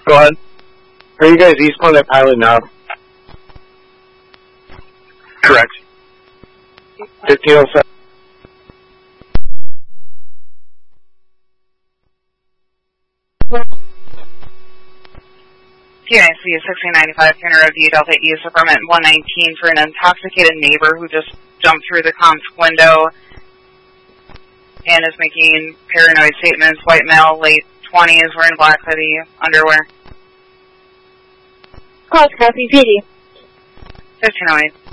Go ahead. Are you guys East Planet Pilot now? Correct. 1507. PIC 1695, Turner Review, Delta East, apartment 119 for an intoxicated neighbor who just jumped through the comms window and is making paranoid statements. White male, late 20s, wearing black hoodie, underwear. Call to copy, PD. 1508.